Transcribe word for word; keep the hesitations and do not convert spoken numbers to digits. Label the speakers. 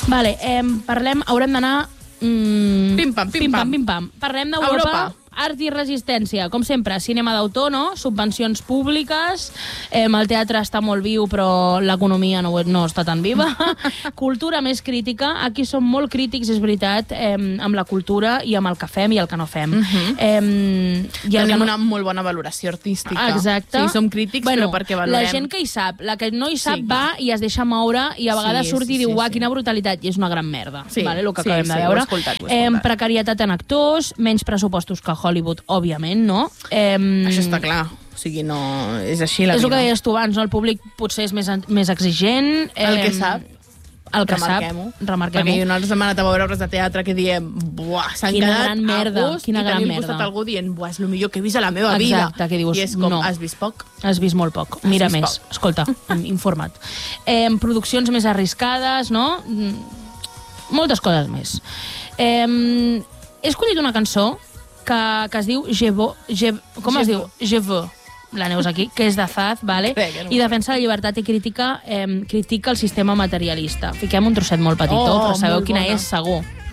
Speaker 1: Vale, eh, parlem, haurem d'anar... Mm,
Speaker 2: pim-pam, pim-pam.
Speaker 1: Pim-pam. Parlem d'Europa.
Speaker 2: Europa.
Speaker 1: Art i resistència, com sempre, cinema d'autor, no? Subvencions públiques, eh, el teatre està molt viu però l'economia no, no està tan viva, cultura més crítica, aquí som molt crítics, és veritat, eh, amb la cultura i amb el que fem i el que no fem.
Speaker 2: Uh-huh.
Speaker 1: eh,
Speaker 2: Tenim
Speaker 1: no...
Speaker 2: una molt bona valoració artística.
Speaker 1: Exacte.
Speaker 2: Sí, som crítics,
Speaker 1: bueno,
Speaker 2: però perquè valorem.
Speaker 1: La gent que hi sap, la que no hi sap
Speaker 2: Sí,
Speaker 1: va i es deixa moure i a vegades
Speaker 2: Sí,
Speaker 1: surt
Speaker 2: sí,
Speaker 1: i diu,
Speaker 2: sí,
Speaker 1: uah,
Speaker 2: sí.
Speaker 1: quina brutalitat, i és una gran merda,
Speaker 2: Sí,
Speaker 1: vale, el que
Speaker 2: sí,
Speaker 1: acabem
Speaker 2: sí,
Speaker 1: de
Speaker 2: ho he
Speaker 1: veure.
Speaker 2: escoltat, ho he
Speaker 1: Eh,
Speaker 2: escoltat.
Speaker 1: precarietat en actors, menys pressupostos que Hollywood, òbviament, no? Eh,
Speaker 2: Això està clar. O sigui, no... És així la
Speaker 1: és
Speaker 2: vida.
Speaker 1: el que deies tu abans, no? El públic potser és més, més exigent.
Speaker 2: El que
Speaker 1: eh,
Speaker 2: sap.
Speaker 1: El que sap.
Speaker 2: Remarquem-ho.
Speaker 1: Remarquem-ho.
Speaker 2: Perquè no ens hem anat a veure obres de teatre que diem, buah, s'han
Speaker 1: Quina
Speaker 2: quedat
Speaker 1: gran merda,
Speaker 2: a gust
Speaker 1: quina
Speaker 2: i
Speaker 1: gran
Speaker 2: tenim
Speaker 1: merda.
Speaker 2: costat algú dient, buah, és el millor que he vist a la meva vida.
Speaker 1: Exacte, que dius,
Speaker 2: I és com,
Speaker 1: no.
Speaker 2: has vist poc?
Speaker 1: Has vist molt poc. Mira
Speaker 2: vist
Speaker 1: més.
Speaker 2: poc.
Speaker 1: Escolta, informa't. Eh, produccions més arriscades, no? Mm, Moltes coses més. Eh, he escollit una cançó que, que es diu Je veux, je, com
Speaker 2: Je
Speaker 1: es
Speaker 2: veux.
Speaker 1: diu? Je veux. La Neus aquí, que és de Zaz, vale?
Speaker 2: Crec que no.
Speaker 1: I defensa la llibertat i crítica, eh, critica el sistema materialista. Fiquem un trosset molt petitó,
Speaker 2: Oh,
Speaker 1: però sabeu
Speaker 2: molt
Speaker 1: quina
Speaker 2: bona.
Speaker 1: és, segur.